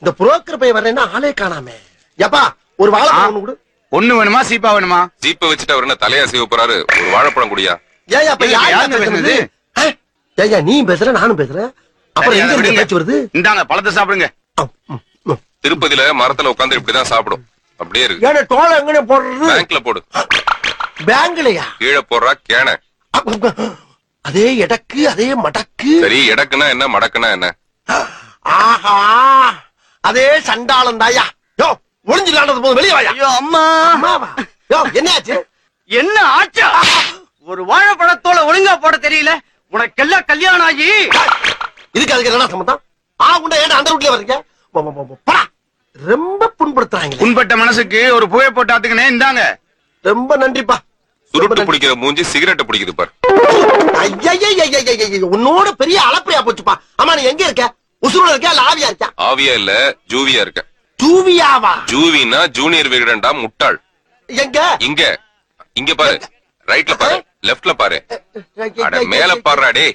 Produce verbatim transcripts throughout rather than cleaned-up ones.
இந்த புரோக்கர் போய் வர்றேன்னா ஆளே காணாமே. எப்பா ஒரு வாழைப்பழம் ஒண்ணு கொடு. ஒண்ணு வேணுமா சீப்பா வேணுமா? ஜீப்பை வச்சுட்டு அவர் என்ன தலையா செய்ய போறாரு? ஒரு வாழைப்பழம் குடியா. ஏன் அப்ப யாருங்க பேசுறது? ஏயா நீ பேசுற நானும் பேசுறேன். அப்புறம் எங்க இருந்து பேச்சு வருது? இந்தாங்க பழத்தை சாப்பிடுங்க. திருப்பதியில மரத்துல உட்கார்ந்து இப்படிதான் சாப்பிடும். அப்படியே இருக்கு. ஏன்னா தோலை எங்கனே போடுறது? பேங்க்ல போடு. பேங்க்லயா? கீழே போடுறா கேன. அதே எடக்கு அதே மடக்கு. சரி எடக்குனா என்ன மடக்குனா என்ன? ஆஹா அதே சண்டாளம் தாயா. யோ ஒளிஞ்சிலாண்டது போது வெளியே வாயா. ஐயோ அம்மா. அம்மாவா? யோ என்ன ஆச்சு? என்ன ஆச்சா? ஒரு வாழைப்பழத்தோட ஒழுங்கா போட தெரியல உனக்கெல்லாம் கல்யாணம் ஆகி. இதுக்கு அதுக்கு என்ன சம்பந்தம்? ஆ உண்ட ஏன் அந்த ரூட்ல வர்றீங்க? ரொம்ப புண்படுத்துறாங்க. புண்பட்ட மனசுக்கு ஒரு புகை போட்டு ஆத்துக்கனே. இந்தாங்க. ரொம்ப நன்றிப்பா. சுருட்டு பிடிக்கிற மூஞ்சி சிகரெட்டை பிடிக்குது பாரு. உன்னோட பெரிய அளப்பறையா போச்சுப்பா. அம்மா நீ எங்க இருக்க? உசுரோட இருக்க இல்ல ஆவியா இருக்க? ஆவியா இல்ல ஜூவியா இருக்க. ஜூவியாவா? ஜூவினா ஜூனியர் விகடன்டா முட்டாள். எங்க? இங்க இங்க பாரு. ரைட்ல பாரு லெஃப்ட்ல பாரு. அட மேல பாருடா டேய்.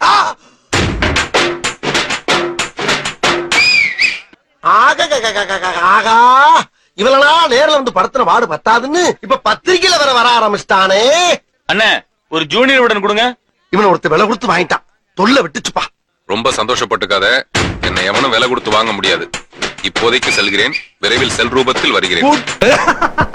ஆகா இவளனா நேர்ல வந்து படுத்துன வாடு பத்தாதுன்னு இப்ப பத்திரிகையில வர வர ஆரம்பிச்சிட்டானே. அண்ணே ஒரு ஜூனியர் விடன் கொடுங்க. இவனை ஒருத்த விலை கொடுத்து வாங்கிட்டான். தொல்லை விட்டுச்சுப்பா. ரொம்ப சந்தோஷப்பட்டுக்காத. என்னை எவனும் விலை கொடுத்து வாங்க முடியாது. இப்போதைக்கு செல்கிறேன். விரைவில் செல் ரூபத்தில் வருகிறேன்.